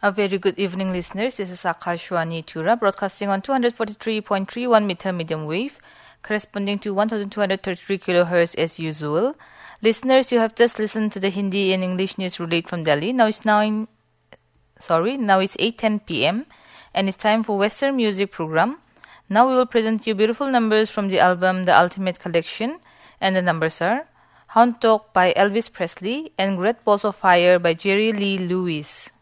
A very good evening, listeners. This is Akashwani Tura, broadcasting on 243.31 meter medium wave, corresponding to 1233 kilohertz as usual. Listeners, you have just listened to the Hindi and English news relayed from Delhi. Now it's 8:10 p.m. and it's time for Western Music Program. Now we will present you beautiful numbers from the album The Ultimate Collection, and the numbers are Hound Dog by Elvis Presley and Great Balls of Fire by Jerry Lee Lewis.